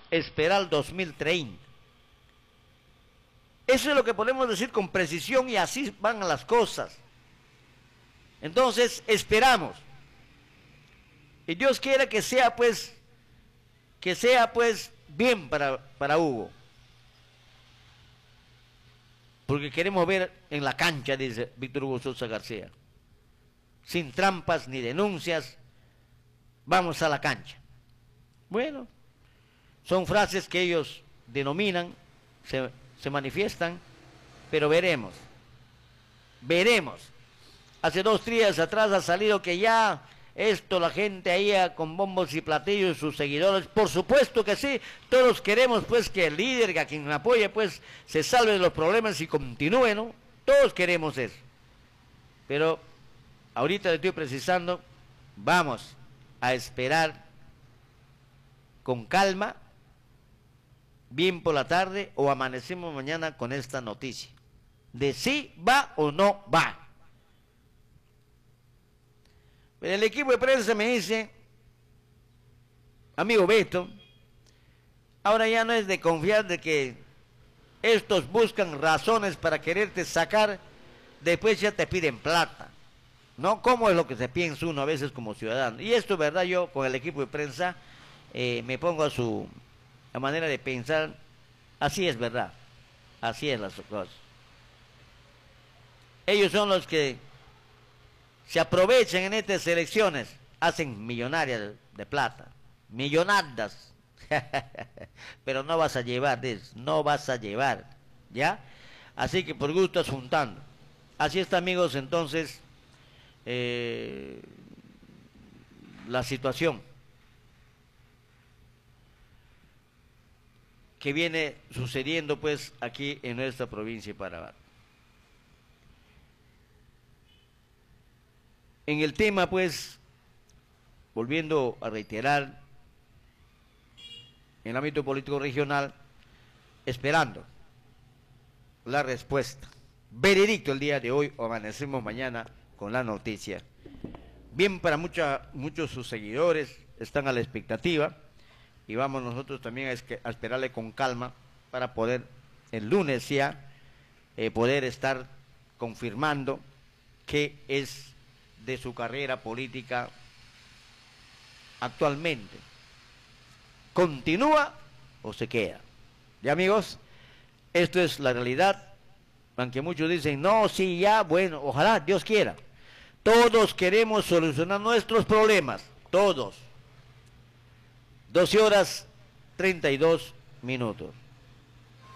esperar el 2030. Eso es lo que podemos decir con precisión y así van las cosas. Entonces, esperamos. Y Dios quiere que sea pues bien para Hugo. Porque queremos ver en la cancha, dice Víctor Hugo Sosa García. Sin trampas ni denuncias, vamos a la cancha. Bueno, son frases que ellos denominan, se manifiestan, pero veremos. Veremos. Hace 2 días atrás ha salido que ya esto, la gente ahí con bombos y platillos, sus seguidores, por supuesto que sí, todos queremos pues que el líder, que a quien apoye pues se salve de los problemas y continúe, ¿no? Todos queremos eso. Pero ahorita le estoy precisando, vamos a esperar con calma, bien por la tarde o amanecemos mañana con esta noticia, de si va o no va. El equipo de prensa me dice, amigo Beto, ahora ya no es de confiar de que estos buscan razones para quererte sacar, después ya te piden plata, ¿no? ¿Cómo es lo que se piensa uno a veces como ciudadano? Y esto, verdad, yo con el equipo de prensa me pongo a su manera de pensar, así es, verdad, así es las cosas. Ellos son los que se aprovechan en estas elecciones, hacen millonarias de plata, millonadas, pero no vas a llevar, no vas a llevar, ¿ya? Así que por gusto estás juntando. Así está, amigos, entonces, la situación que viene sucediendo pues aquí en nuestra provincia de Paraná. En el tema, pues, volviendo a reiterar, en el ámbito político regional, esperando la respuesta. Veredicto el día de hoy, o amanecemos mañana con la noticia. Bien, para muchos sus seguidores están a la expectativa, y vamos nosotros también a esperarle con calma para poder, el lunes ya, poder estar confirmando qué es de su carrera política actualmente. ¿Continúa o se queda? Ya, amigos, esto es la realidad, aunque muchos dicen, no, sí, ya, bueno, ojalá, Dios quiera. Todos queremos solucionar nuestros problemas, todos. 12:32.